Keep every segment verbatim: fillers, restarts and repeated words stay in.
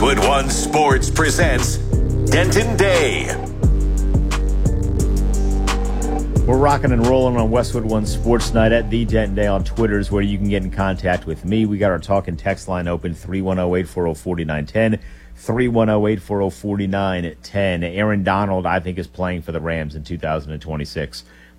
Westwood One Sports presents Denton Day. We're rocking and rolling on Westwood One Sports Night at the Denton Day on Twitter is where you can get in contact with me. We got our talk and text line open, three one zero, eight four zero, four nine one zero, three one zero, eight four zero, four nine one zero. Aaron Donald, I think, is playing for the Rams in two thousand twenty-six.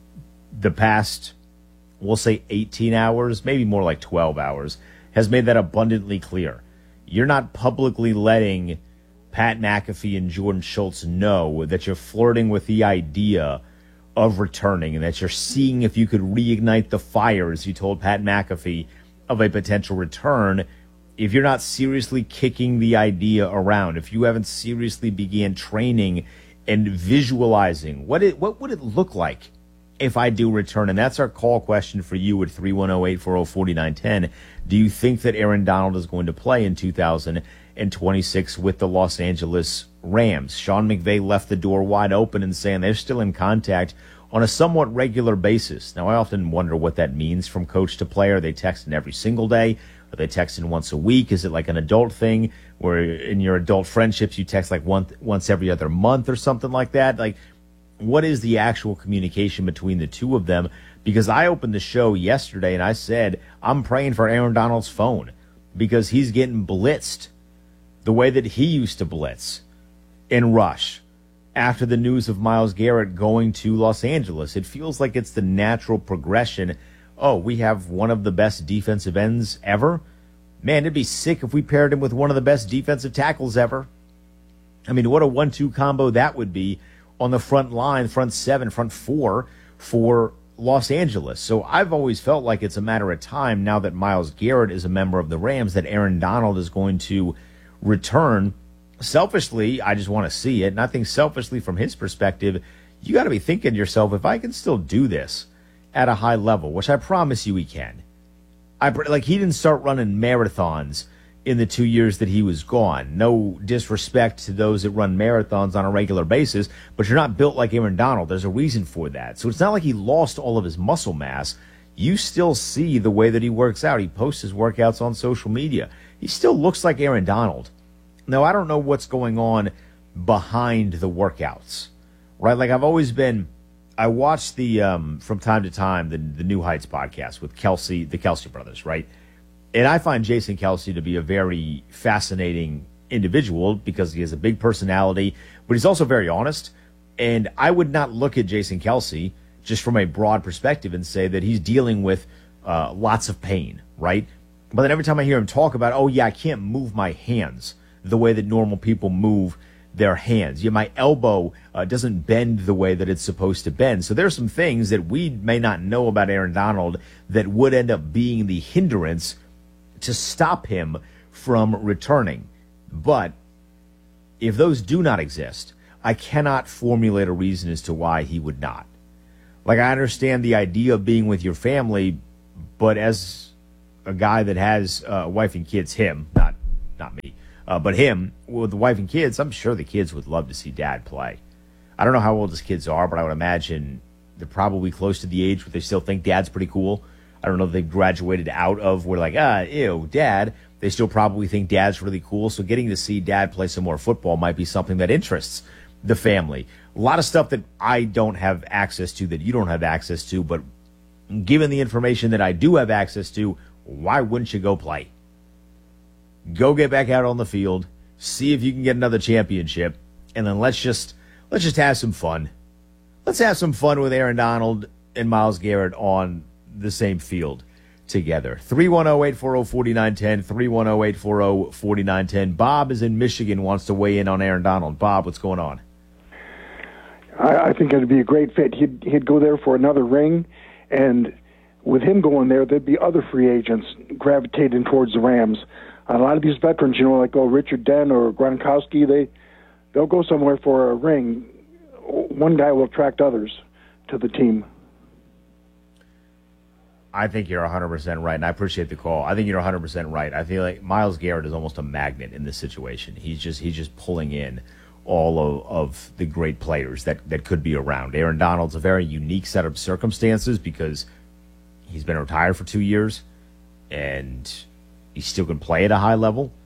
The past, we'll say eighteen hours, maybe more like twelve hours, has made that abundantly clear. You're not publicly letting Pat McAfee and Jordan Schultz know that you're flirting with the idea of returning and that you're seeing if you could reignite the fires, you told Pat McAfee, of a potential return. If you're not seriously kicking the idea around, if you haven't seriously began training and visualizing what it, what would it look like if I do return? And that's our call question for you at three one zero, eight four zero, four nine one zero. Do you think that Aaron Donald is going to play in two thousand twenty-six with the Los Angeles Rams? Sean McVay left the door wide open and saying they're still in contact on a somewhat regular basis. Now, I often wonder what that means from coach to player. Are they texting every single day? Are they texting once a week? Is it like an adult thing where in your adult friendships you text like once, once every other month or something like that? Like, what is the actual communication between the two of them? Because I opened the show yesterday and I said, I'm praying for Aaron Donald's phone because he's getting blitzed the way that he used to blitz and rush after the news of Myles Garrett going to Los Angeles. It feels like it's the natural progression. Oh, we have one of the best defensive ends ever? Man, it'd be sick if we paired him with one of the best defensive tackles ever. I mean, what a one two combo that would be on the front line, front seven, front four for Los Angeles. So I've always felt like it's a matter of time now that Myles Garrett is a member of the Rams that Aaron Donald is going to return. Selfishly, I just want to see it. And I think selfishly from his perspective, you got to be thinking to yourself, if I can still do this at a high level, which I promise you he can. I like he didn't start running marathons in the two years that he was gone. No disrespect to those that run marathons on a regular basis, but you're not built like Aaron Donald. There's a reason for that. So it's not like he lost all of his muscle mass. You still see the way that he works out. He posts his workouts on social media. He still looks like Aaron Donald. Now, I don't know what's going on behind the workouts, right? Like I've always been, I watch the, um, from time to time, the, the New Heights podcast with Kelsey, the Kelsey brothers, right? And I find Jason Kelsey to be a very fascinating individual because he has a big personality, but he's also very honest. And I would not look at Jason Kelsey just from a broad perspective and say that he's dealing with uh, lots of pain, right? But then every time I hear him talk about, oh, yeah, I can't move my hands the way that normal people move their hands. Yeah, my elbow uh, doesn't bend the way that it's supposed to bend. So there are some things that we may not know about Aaron Donald that would end up being the hindrance to stop him from returning. But if those do not exist, I cannot formulate a reason as to why he would not. Like, I understand the idea of being with your family, but as a guy that has a uh, wife and kids, him, not not me, uh, but him, with the wife and kids, I'm sure the kids would love to see dad play. I don't know how old his kids are, but I would imagine they're probably close to the age where they still think dad's pretty cool. I don't know if they've graduated out of where like, ah, ew, dad. They still probably think dad's really cool. So getting to see dad play some more football might be something that interests the family. A lot of stuff that I don't have access to that you don't have access to, but given the information that I do have access to, why wouldn't you go play? Go get back out on the field, see if you can get another championship, and then let's just let's just have some fun. Let's have some fun with Aaron Donald and Myles Garrett on the same field together. three one zero, eight four zero, four nine one zero, three one zero, eight four zero, four nine one zero. Bob is in Michigan, wants to weigh in on Aaron Donald. Bob, what's going on? I, I think it'd be a great fit. He'd, he'd go there for another ring, and with him going there, there'd be other free agents gravitating towards the Rams. A lot of these veterans, you know, like oh, Richard Dent or Gronkowski, they, they'll go somewhere for a ring. One guy will attract others to the team. I think you're one hundred percent right, and I appreciate the call. I think you're one hundred percent right. I feel like Myles Garrett is almost a magnet in this situation. He's just he's just pulling in all of, of the great players that, that could be around. Aaron Donald's a very unique set of circumstances because he's been retired for two years, and he still can play at a high level.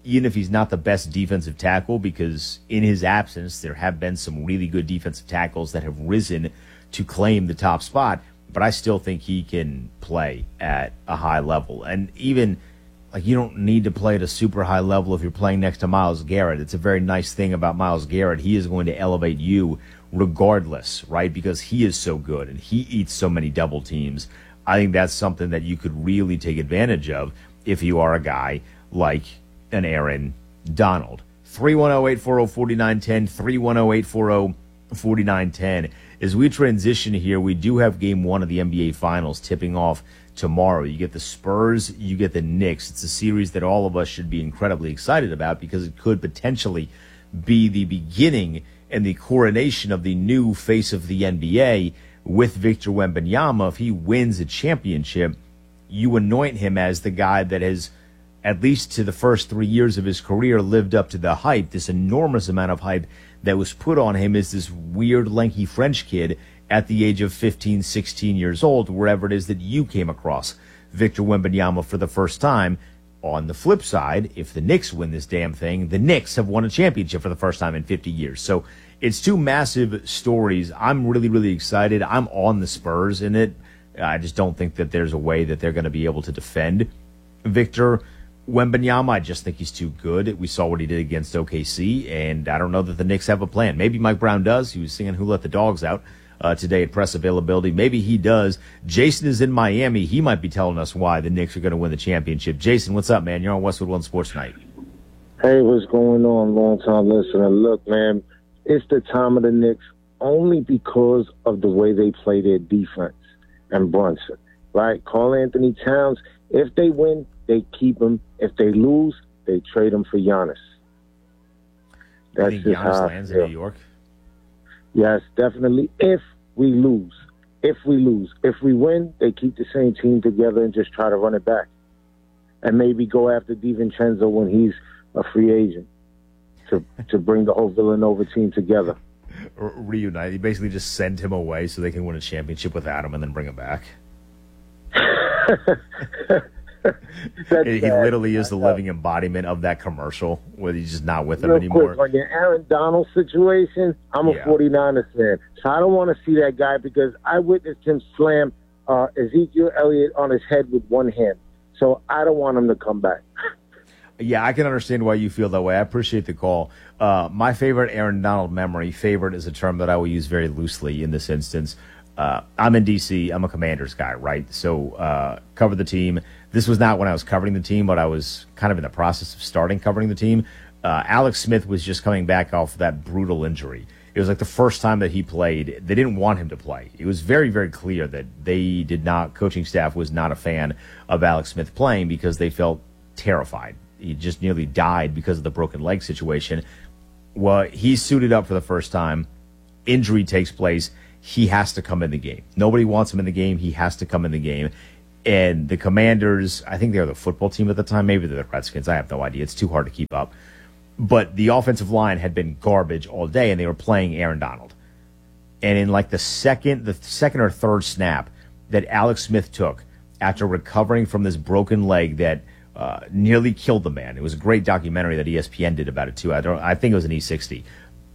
even if he's not the best defensive tackle, because in his absence, there have been some really good defensive tackles that have risen to claim the top spot, but I still think he can play at a high level. And even, like, you don't need to play at a super high level if you're playing next to Myles Garrett. It's a very nice thing about Myles Garrett. He is going to elevate you regardless, right? Because he is so good and he eats so many double teams. I think that's something that you could really take advantage of if you are a guy like an Aaron Donald. three one zero, eight four zero, four nine one zero, three one zero, eight four zero, four nine one zero. As we transition here, we do have game one of the N B A Finals tipping off tomorrow. You get the Spurs, you get the Knicks. It's a series that all of us should be incredibly excited about because it could potentially be the beginning and the coronation of the new face of the N B A with Victor Wembanyama. If he wins a championship, you anoint him as the guy that has, at least to the first three years of his career, lived up to the hype, this enormous amount of hype that was put on him as this weird, lanky French kid at the age of fifteen, sixteen years old, wherever it is that you came across Victor Wembanyama for the first time. On the flip side, if the Knicks win this damn thing, the Knicks have won a championship for the first time in fifty years. So it's two massive stories. I'm really, really excited. I'm on the Spurs in it. I just don't think that there's a way that they're going to be able to defend Victor Wembanyama. I just think he's too good. We saw what he did against O K C, and I don't know that the Knicks have a plan. Maybe Mike Brown does. He was singing Who Let the Dogs Out uh, today at press availability. Maybe he does. Jason is in Miami. He might be telling us why the Knicks are going to win the championship. Jason, what's up, man? You're on Westwood One Sports Night. Hey, what's going on, long-time listener? Look, man, it's the time of the Knicks only because of the way they play their defense and Brunson, right? Karl Anthony Towns, if they win, they keep him. If they lose, they trade him for Giannis. That's just Giannis how lands in New York? Yes, definitely. If we lose. If we lose. If we win, they keep the same team together and just try to run it back. And maybe go after DiVincenzo when he's a free agent to to bring the whole Villanova team together. Reunite. You basically just send him away so they can win a championship without him and then bring him back. he he literally is the living embodiment of that commercial where he's just not with him Real anymore. Quick, on your Aaron Donald situation, I'm a yeah. 49ers fan. So I don't want to see that guy because I witnessed him slam uh, Ezekiel Elliott on his head with one hand. So I don't want him to come back. Yeah, I can understand why you feel that way. I appreciate the call. Uh, my favorite Aaron Donald memory, favorite is a term that I will use very loosely in this instance. Uh, I'm in D C. I'm a Commanders guy, right? So uh, cover the team. This was not when I was covering the team, but I was kind of in the process of starting covering the team. Uh, Alex Smith was just coming back off that brutal injury. It was like the first time that he played. They didn't want him to play. It was very, very clear that they did not, coaching staff was not a fan of Alex Smith playing because they felt terrified. He just nearly died because of the broken leg situation. Well, he's suited up for the first time. Injury takes place. He has to come in the game. Nobody wants him in the game. He has to come in the game. And the Commanders, I think they were the football team at the time. Maybe they're the Redskins. I have no idea. It's too hard to keep up. But the offensive line had been garbage all day, and they were playing Aaron Donald. And in like the second, the second or third snap that Alex Smith took after recovering from this broken leg that uh, nearly killed the man. It was a great documentary that E S P N did about it too. I don't. I think it was an E sixty.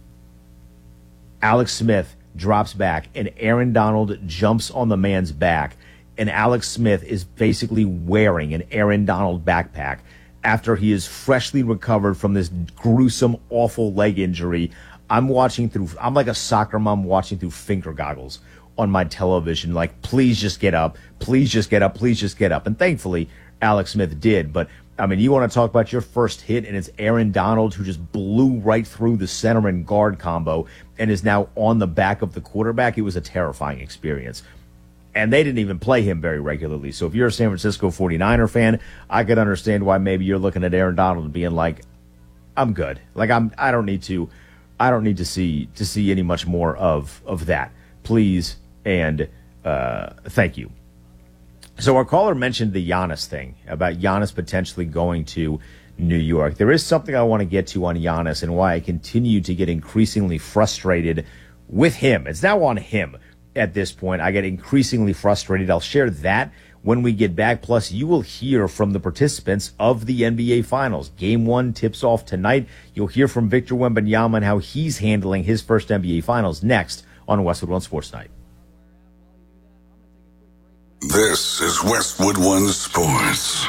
Alex Smith drops back, and Aaron Donald jumps on the man's back, and Alex Smith is basically wearing an Aaron Donald backpack after he is freshly recovered from this gruesome, awful leg injury. I'm watching through, I'm like a soccer mom watching through finger goggles on my television, like, please just get up, please just get up, please just get up. And thankfully, Alex Smith did. But, I mean, you want to talk about your first hit, and it's Aaron Donald who just blew right through the center and guard combo and is now on the back of the quarterback. It was a terrifying experience. And they didn't even play him very regularly. So if you're a San Francisco forty-niner fan, I could understand why maybe you're looking at Aaron Donald and being like, I'm good. Like, I'm, I don't need to, I don't need to see, to see any much more of, of that. Please and uh, thank you. So our caller mentioned the Giannis thing, about Giannis potentially going to New York. There is something I want to get to on Giannis and why I continue to get increasingly frustrated with him. It's now on him at this point. I get increasingly frustrated. I'll share that when we get back. Plus, you will hear from the participants of the N B A Finals. Game one tips off tonight. You'll hear from Victor Wembanyama and how he's handling his first N B A Finals next on Westwood One Sports Night. This is Westwood One Sports.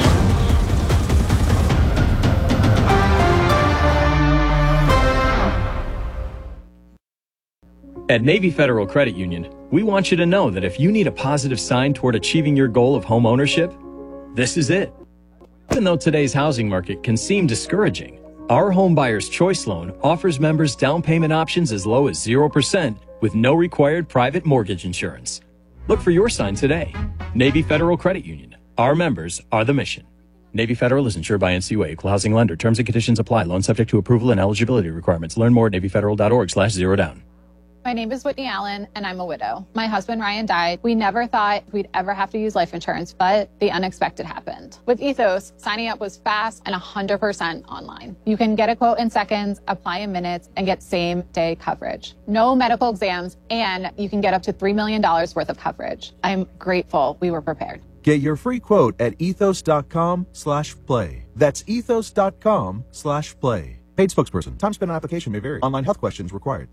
At Navy Federal Credit Union, we want you to know that if you need a positive sign toward achieving your goal of home ownership, this is it. Even though today's housing market can seem discouraging, our Home Buyer's Choice Loan offers members down payment options as low as zero percent with no required private mortgage insurance. Look for your sign today. Navy Federal Credit Union. Our members are the mission. Navy Federal is insured by N C U A, Equal Housing Lender. Terms and conditions apply. Loan subject to approval and eligibility requirements. Learn more at NavyFederal.org slash zero down. My name is Whitney Allen, and I'm a widow. My husband, Ryan, died. We never thought we'd ever have to use life insurance, but the unexpected happened. With Ethos, signing up was fast and one hundred percent online. You can get a quote in seconds, apply in minutes, and get same-day coverage. No medical exams, and you can get up to three million dollars worth of coverage. I'm grateful we were prepared. Get your free quote at ethos.com slash play. That's ethos.com slash play. Paid spokesperson. Time spent on application may vary. Online health questions required.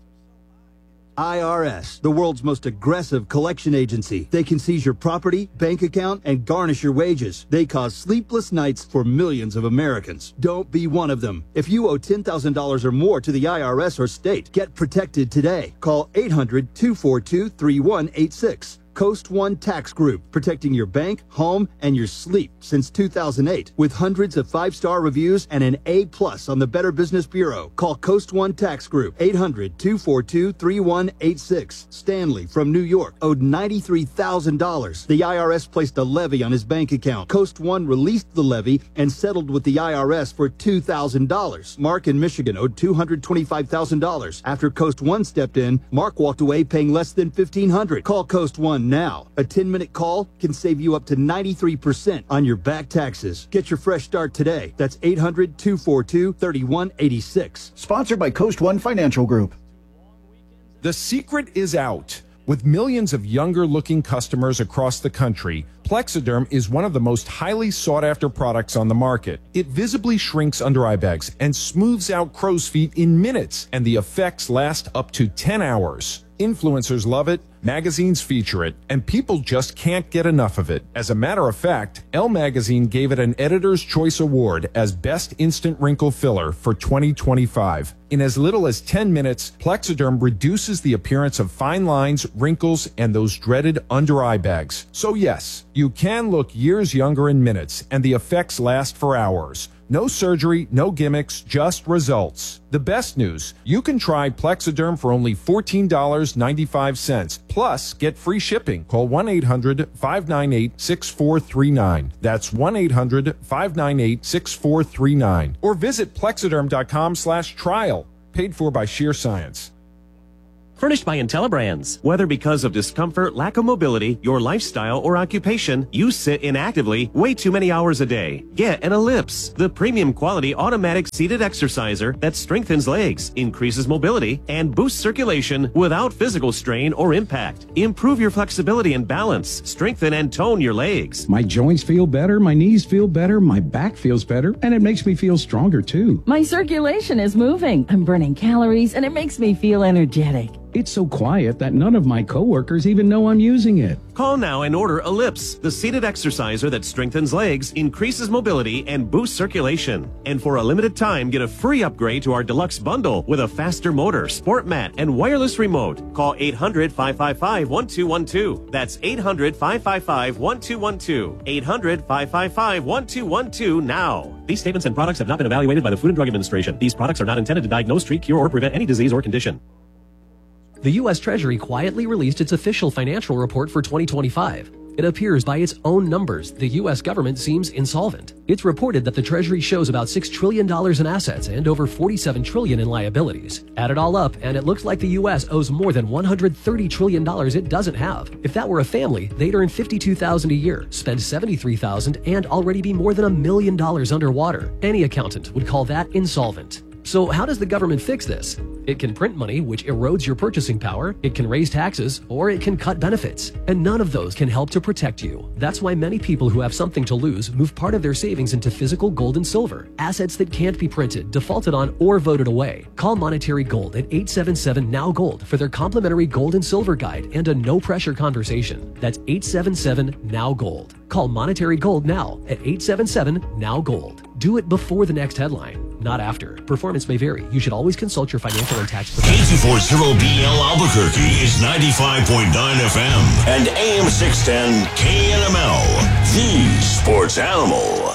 I R S, the world's most aggressive collection agency. They can seize your property, bank account, and garnish your wages. They cause sleepless nights for millions of Americans. Don't be one of them. If you owe ten thousand dollars or more to the I R S or state, get protected today. Call eight hundred, two four two, three one eight six. Coast One Tax Group, protecting your bank, home, and your sleep since two thousand eight. With hundreds of five-star reviews and an A plus on the Better Business Bureau. Call Coast One Tax Group, eight hundred, two four two, three one eight six. Stanley from New York owed ninety-three thousand dollars. The I R S placed a levy on his bank account. Coast One released the levy and settled with the I R S for two thousand dollars. Mark in Michigan owed two hundred twenty-five thousand dollars. After Coast One stepped in, Mark walked away paying less than fifteen hundred dollars. Call Coast One now. A ten-minute call can save you up to ninety-three percent on your back taxes. Get your fresh start today. That's eight hundred, two four two, three one eight six. Sponsored by Coast One Financial Group. The secret is out. With millions of younger-looking customers across the country, Plexiderm is one of the most highly sought-after products on the market. It visibly shrinks under eye bags and smooths out crow's feet in minutes, and the effects last up to ten hours. Influencers love it, magazines feature it, and people just can't get enough of it. As a matter of fact, Elle Magazine gave it an Editor's Choice Award as Best Instant Wrinkle Filler for twenty twenty-five. In as little as ten minutes, Plexiderm reduces the appearance of fine lines, wrinkles, and those dreaded under-eye bags. So yes, you can look years younger in minutes, and the effects last for hours. No surgery, no gimmicks, just results. The best news, you can try Plexiderm for only fourteen dollars and ninety-five cents. Plus, get free shipping. Call one eight hundred, five nine eight, six four three nine. That's one eight hundred, five nine eight, six four three nine. Or visit plexiderm.com slash trial. Paid for by Sheer Science. Furnished by IntelliBrands. Whether because of discomfort, lack of mobility, your lifestyle, or occupation, you sit inactively way too many hours a day. Get an Ellipse, the premium quality automatic seated exerciser that strengthens legs, increases mobility, and boosts circulation without physical strain or impact. Improve your flexibility and balance. Strengthen and tone your legs. My joints feel better, my knees feel better, my back feels better, and it makes me feel stronger too. My circulation is moving. I'm burning calories, and it makes me feel energetic. It's so quiet that none of my coworkers even know I'm using it. Call now and order Ellipse, the seated exerciser that strengthens legs, increases mobility, and boosts circulation. And for a limited time, get a free upgrade to our deluxe bundle with a faster motor, sport mat, and wireless remote. Call eight hundred, five five five, one two one two. That's eight hundred, five five five, one two one two. eight hundred, five five five, one two one two now. These statements and products have not been evaluated by the Food and Drug Administration. These products are not intended to diagnose, treat, cure, or prevent any disease or condition. The U S Treasury quietly released its official financial report for twenty twenty-five. It appears by its own numbers the U S government seems insolvent. It's reported that the Treasury shows about six trillion dollars in assets and over forty-seven trillion dollars in liabilities. Add it all up, and it looks like the U S owes more than one hundred thirty trillion dollars it doesn't have. If that were a family, they'd earn fifty-two thousand dollars a year, spend seventy-three thousand dollars, and already be more than a million dollars underwater. Any accountant would call that insolvent. So how does the government fix this? It can print money, which erodes your purchasing power, it can raise taxes, or it can cut benefits. And none of those can help to protect you. That's why many people who have something to lose move part of their savings into physical gold and silver, assets that can't be printed, defaulted on, or voted away. Call Monetary Gold at eight seven seven N O W Gold for their complimentary gold and silver guide and a no-pressure conversation. That's eight seven seven N O W Gold. Call Monetary Gold now at eight seven seven N O W Gold. Do it before the next headline, not after. Performance may vary. You should always consult your financial and tax professional. K two forty B L Albuquerque is ninety-five point nine F M and A M six ten K N M L, the sports animal.